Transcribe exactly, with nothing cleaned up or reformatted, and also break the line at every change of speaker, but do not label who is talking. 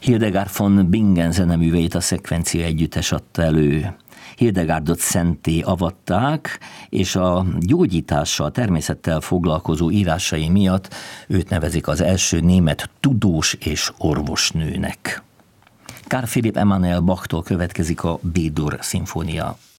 Hildegard von Bingen zeneműveit a Szekvencia Együttes adta elő. Hildegardot szentté avatták, és a gyógyítással, természettel foglalkozó írásai miatt őt nevezik az első német tudós és orvosnőnek. Carl Philipp Emanuel Bachtól következik a B-dur szimfónia.